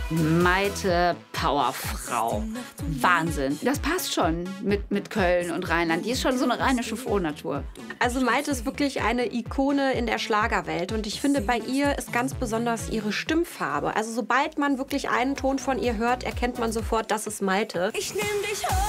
Maite, Powerfrau. Wahnsinn. Das passt schon mit Köln und Rheinland. Die ist schon so eine rheinische Frohnatur. Also Maite ist wirklich eine Ikone in der Schlagerwelt. Und ich finde, bei ihr ist ganz besonders ihre Stimmfarbe. Also sobald man wirklich einen Ton von ihr hört, erkennt man sofort, das ist Maite. Ich nehm dich hoch.